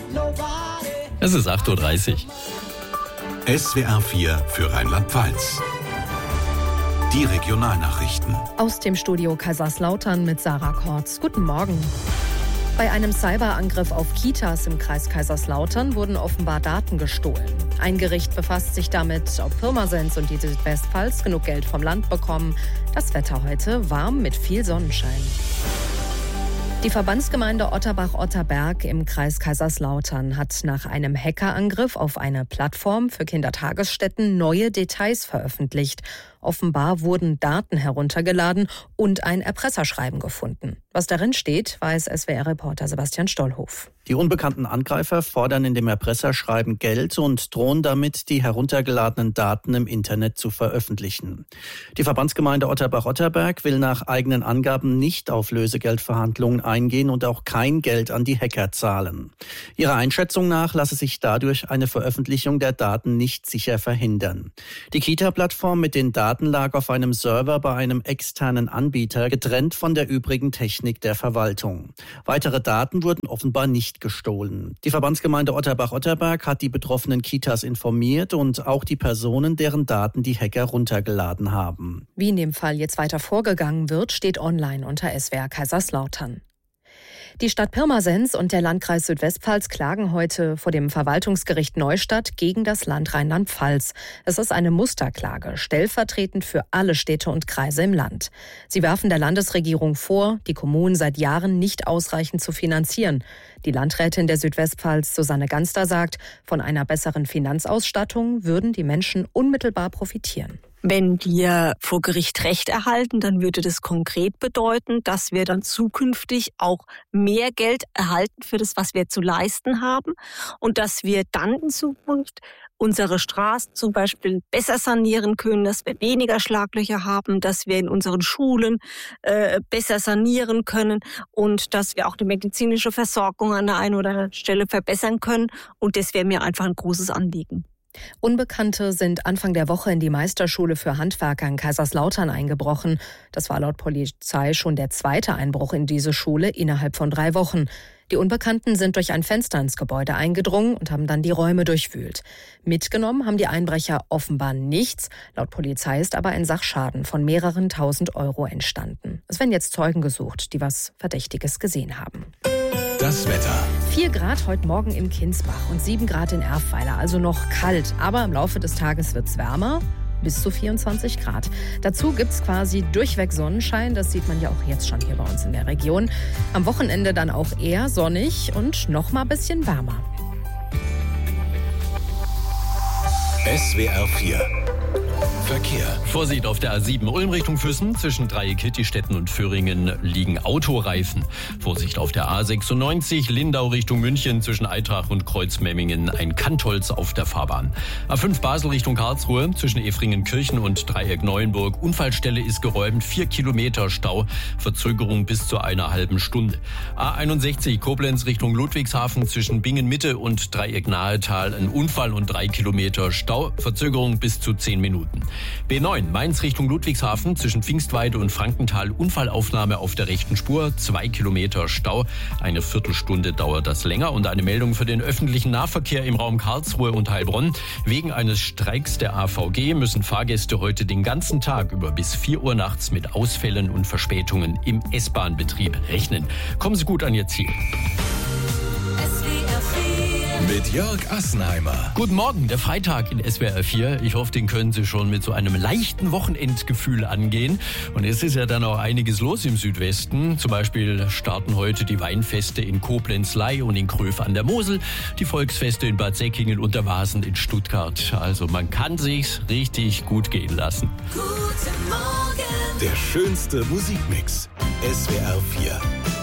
Es ist 8:30 Uhr. SWR 4 für Rheinland-Pfalz. Die Regionalnachrichten. Aus dem Studio Kaiserslautern mit Sarah Kortz. Guten Morgen. Bei einem Cyberangriff auf Kitas im Kreis Kaiserslautern wurden offenbar Daten gestohlen. Ein Gericht befasst sich damit, ob Pirmasens und die Südwestpfalz genug Geld vom Land bekommen. Das Wetter heute warm mit viel Sonnenschein. Die Verbandsgemeinde Otterbach-Otterberg im Kreis Kaiserslautern hat nach einem Hackerangriff auf eine Plattform für Kindertagesstätten neue Details veröffentlicht. Offenbar wurden Daten heruntergeladen und ein Erpresserschreiben gefunden. Was darin steht, weiß SWR-Reporter Sebastian Stollhof. Die unbekannten Angreifer fordern in dem Erpresserschreiben Geld und drohen damit, die heruntergeladenen Daten im Internet zu veröffentlichen. Die Verbandsgemeinde Otterbach-Otterberg will nach eigenen Angaben nicht auf Lösegeldverhandlungen eingehen und auch kein Geld an die Hacker zahlen. Ihrer Einschätzung nach lasse sich dadurch eine Veröffentlichung der Daten nicht sicher verhindern. Die Kita-Plattform mit den Daten lag auf einem Server bei einem externen Anbieter, getrennt von der übrigen Technik der Verwaltung. Weitere Daten wurden offenbar nicht gestohlen. Die Verbandsgemeinde Otterbach-Otterberg hat die betroffenen Kitas informiert und auch die Personen, deren Daten die Hacker runtergeladen haben. Wie in dem Fall jetzt weiter vorgegangen wird, steht online unter SWR Kaiserslautern. Die Stadt Pirmasens und der Landkreis Südwestpfalz klagen heute vor dem Verwaltungsgericht Neustadt gegen das Land Rheinland-Pfalz. Es ist eine Musterklage, stellvertretend für alle Städte und Kreise im Land. Sie werfen der Landesregierung vor, die Kommunen seit Jahren nicht ausreichend zu finanzieren. Die Landrätin der Südwestpfalz, Susanne Ganster, sagt, von einer besseren Finanzausstattung würden die Menschen unmittelbar profitieren. Wenn wir vor Gericht Recht erhalten, dann würde das konkret bedeuten, dass wir dann zukünftig auch mehr Geld erhalten für das, was wir zu leisten haben und dass wir dann in Zukunft unsere Straßen zum Beispiel besser sanieren können, dass wir weniger Schlaglöcher haben, dass wir in unseren Schulen besser sanieren können und dass wir auch die medizinische Versorgung an der einen oder anderen Stelle verbessern können. Und das wäre mir einfach ein großes Anliegen. Unbekannte sind Anfang der Woche in die Meisterschule für Handwerker in Kaiserslautern eingebrochen. Das war laut Polizei schon der zweite Einbruch in diese Schule innerhalb von 3 Wochen. Die Unbekannten sind durch ein Fenster ins Gebäude eingedrungen und haben dann die Räume durchwühlt. Mitgenommen haben die Einbrecher offenbar nichts. Laut Polizei ist aber ein Sachschaden von mehreren 1.000 Euro entstanden. Es werden jetzt Zeugen gesucht, die was Verdächtiges gesehen haben. Das Wetter. 4 Grad heute Morgen in Kinsbach und 7 Grad in Erfweiler, also noch kalt. Aber im Laufe des Tages wird es wärmer, bis zu 24 Grad. Dazu gibt es quasi durchweg Sonnenschein, das sieht man ja auch jetzt schon hier bei uns in der Region. Am Wochenende dann auch eher sonnig und noch mal ein bisschen wärmer. SWR 4 Verkehr. Vorsicht auf der A7 Ulm Richtung Füssen. Zwischen Dreieck-Hittistetten und Föhringen liegen Autoreifen. Vorsicht auf der A96 Lindau Richtung München. Zwischen Eitrach und Kreuzmemmingen ein Kantholz auf der Fahrbahn. A5 Basel Richtung Karlsruhe. Zwischen Efringenkirchen und Dreieck Neuenburg. Unfallstelle ist geräumt. 4 Kilometer Stau. Verzögerung bis zu einer halben Stunde. A61 Koblenz Richtung Ludwigshafen. Zwischen Bingen Mitte und Dreieck Nahetal ein Unfall und 3 Kilometer Stau. Verzögerung bis zu 10 Minuten. B9 Mainz Richtung Ludwigshafen. Zwischen Pfingstweide und Frankenthal Unfallaufnahme auf der rechten Spur. 2 Kilometer Stau. Eine Viertelstunde dauert das länger. Und eine Meldung für den öffentlichen Nahverkehr im Raum Karlsruhe und Heilbronn. Wegen eines Streiks der AVG müssen Fahrgäste heute den ganzen Tag über bis 4 Uhr nachts mit Ausfällen und Verspätungen im S-Bahn-Betrieb rechnen. Kommen Sie gut an Ihr Ziel. Mit Jörg Assenheimer. Guten Morgen, der Freitag in SWR 4. Ich hoffe, den können Sie schon mit so einem leichten Wochenendgefühl angehen. Und es ist ja dann auch einiges los im Südwesten. Zum Beispiel starten heute die Weinfeste in Koblenz-Ley und in Gröf an der Mosel, die Volksfeste in Bad Säckingen und der Wasen in Stuttgart. Also man kann sich's richtig gut gehen lassen. Guten Morgen. Der schönste Musikmix. SWR 4.